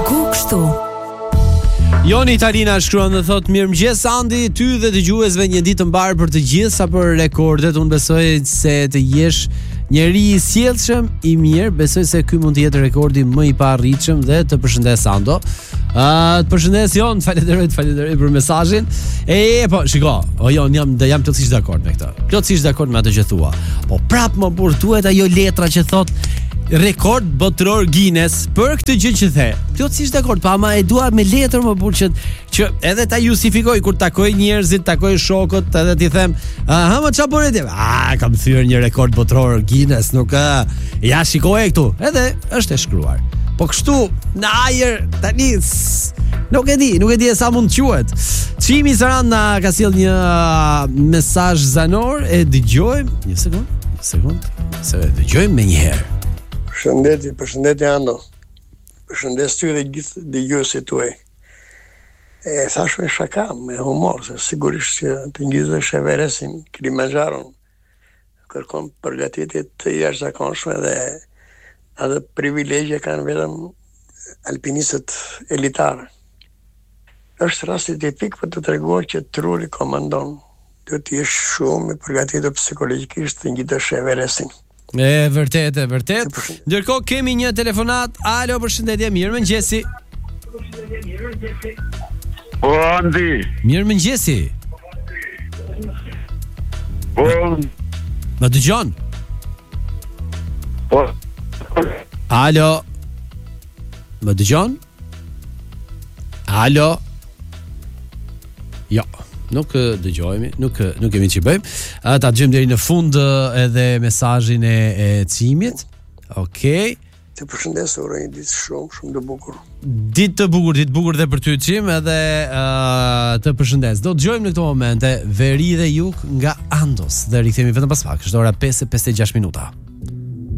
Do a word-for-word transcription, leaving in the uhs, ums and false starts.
Diku kështu. Joni Italina shkruan dhe thot mirëmëngjes Andi, ty dhe dëgjuesve një ditë të mbar për të gjithë sa për rekordet. Unë besoj se të jesh njeri i sjellshëm i mirë, besoj se ky mund të jetë rekordi më i paarritshëm dhe të përshëndes Ando. Uh, të përshëndes Jon, falenderoj, falenderoj për mesazhin. E, e po, shiko, o Jon, jam jam plotësisht dakord me këtë. Plotësisht dakord me atë që thua. Po prap më burr duhet ajo letra që thot rekord botëror Guinness për këtë gjë që the. Plotësisht dakord, pa ama e dua me letër më burr që që edhe ta justifikoj kur takoj njerëzit, takoj shokët, edhe ti them, "Aha, më çfarë bëre ti?" Ah, kam thyer një rekord botëror Guinness, nuk ka. Ja shikoj këtu. Edhe është e shkruar. Po kështu, në ajër tani nuk e di, nuk e di sa mund të quhet. Çimi Saran na ka sjell një mesazh zanor, e dëgjojmë. Një sekond, një sekond. Se dëgjojmë më një herë. Përshëndetje, përshëndetje Ando. Përshëndes ty dhe gjithë dëgjuesit tuaj. E thash me shaka, me humor, se sigurisht që të ngjitesh Everestin, Kilimanjaron, kërkon përgatitje të jashtëzakonshme dhe atë privilegje kanë vetëm alpinistët elitarë. Është rasti tipik për të treguar që truri komandon. Duhet të jesh shumë i përgatitur psikologjikisht të ngjitesh Everestin. E vërtet, e vërtet. Ndërkohë kemi një telefonat. Alo, përshëndetje, mirëmëngjesi. Po Andi. Mirëmëngjesi. Po. Më dëgjon? Po. Alo. Më dëgjon? Alo. Jo. Nuk dëgjojmë, nuk nuk kemi ç'i bëjmë. Ta dëgjojmë deri në fund edhe mesazhin e, e Cimit. Okej. Të përshëndes, uroj një ditë shumë, shumë të bukur. Ditë të bukur, ditë bukur dhe për ty Cim, edhe uh, të përshëndes. Do dëgjojmë në këto momente Veri dhe Jug nga Andos dhe rikthehemi vetëm pas pak. Është ora pesë e pesëdhjetë e gjashtë minuta.